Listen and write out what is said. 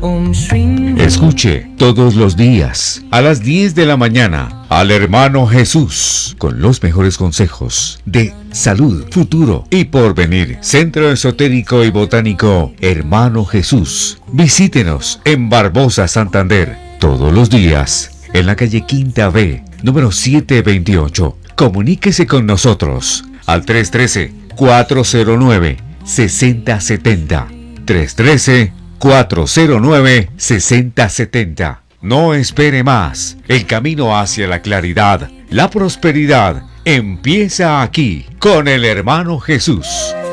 Escuche todos los días a las 10 de la mañana al Hermano Jesús con los mejores consejos de salud, futuro y porvenir. Centro Esotérico y Botánico Hermano Jesús. Visítenos en Barbosa, Santander, todos los días en la calle Quinta B, número 728. Comuníquese con nosotros al 313-409-6070. 313-409-6070. No espere más. El camino hacia la claridad, la prosperidad, empieza aquí con el Hermano Jesús.